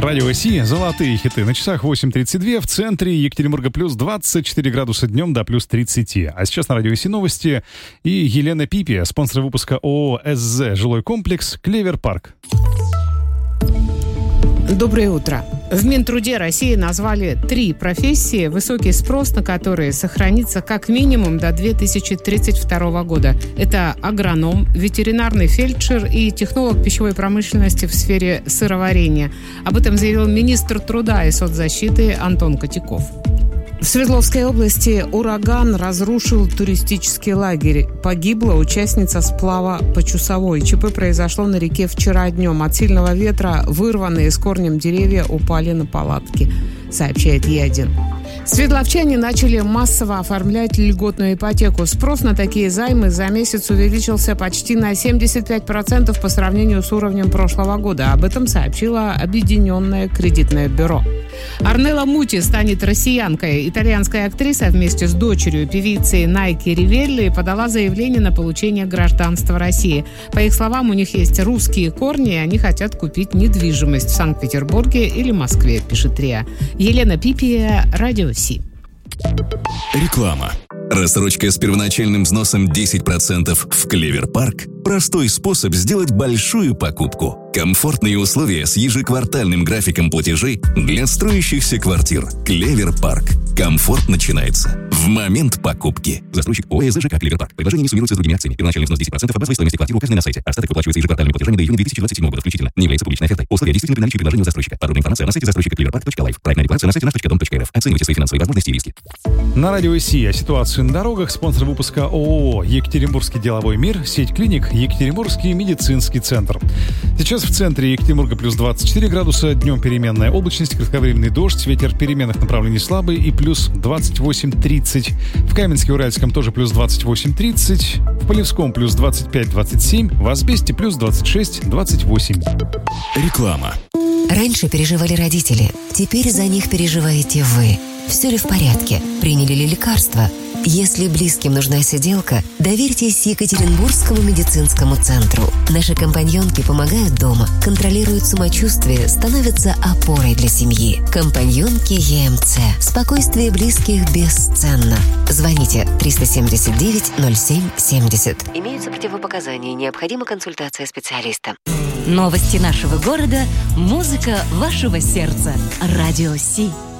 Радио Си, золотые хиты. На часах 8:32, в центре Екатеринбурга плюс 24 градуса днем до плюс 30. А сейчас на Радио Си новости. И Елена Пипи, спонсор выпуска ООО «СЗ. Жилой комплекс Клевер Парк». Доброе утро. В Минтруде России назвали 3 профессии, высокий спрос на которые сохранится как минимум до 2032 года. Это агроном, ветеринарный фельдшер и технолог пищевой промышленности в сфере сыроварения. Об этом заявил министр труда и соцзащиты Антон Котяков. В Свердловской области ураган разрушил туристический лагерь. Погибла участница сплава по Чусовой. ЧП произошло на реке вчера днем. От сильного ветра вырванные с корнем деревья упали на палатки, сообщает Е1. Свердловчане начали массово оформлять льготную ипотеку. Спрос на такие займы за месяц увеличился почти на 75% по сравнению с уровнем прошлого года. Об этом сообщило Объединенное кредитное бюро. Орнелла Мути станет россиянкой. Итальянская актриса вместе с дочерью певицы Найки Ривелли подала заявление на получение гражданства России. По их словам, у них есть русские корни, и они хотят купить недвижимость в Санкт-Петербурге или Москве, пишет РИА. Елена Пипи, Радио Си. Реклама. Рассрочка с первоначальным взносом 10% в Клевер Парк – простой способ сделать большую покупку. Комфортные условия с ежеквартальным графиком платежей для строящихся квартир. Клевер Парк. Комфорт начинается в момент покупки. Застройщик ООО «СЗ Клевер Парк». Предложение не суммируется с другими акциями. Первоначальный взнос 10% от базовой стоимости квартиры указанной на сайте. Остаток выплачивается ежеквартальными платежами до июня 2027 года включительно. Не является публичной офертой. Условия действительны при наличии предложения у застройщика. Подробная информация на сайте застройщика cleverpark.life. Проектная декларация на сайте nаш.dom.rf. Оценивайте свои финансовые возможности и риски. На Радио Си о ситуации на дорогах. Спонсор выпуска ООО «Екатеринбургский деловой мир», сеть клиник «Екатеринбургский медицинский центр». Сейчас в центре Екатеринбурга плюс 24 градуса, днем переменная облачность, кратковременный дождь, ветер переменных направлений слабый и плюс 28-30. В Каменске-Уральском тоже плюс 28-30, в Полевском плюс 25-27, в Асбесте плюс 26-28. Реклама. Раньше переживали родители, теперь за них переживаете вы. Все ли в порядке? Приняли ли лекарства? Если близким нужна сиделка, доверьтесь Екатеринбургскому медицинскому центру. Наши компаньонки помогают дома, контролируют самочувствие, становятся опорой для семьи. Компаньонки ЕМЦ. Спокойствие близких бесценно. Звоните 379-07-70. Имеются противопоказания, необходима консультация специалиста. Новости нашего города, музыка вашего сердца. Радио Си.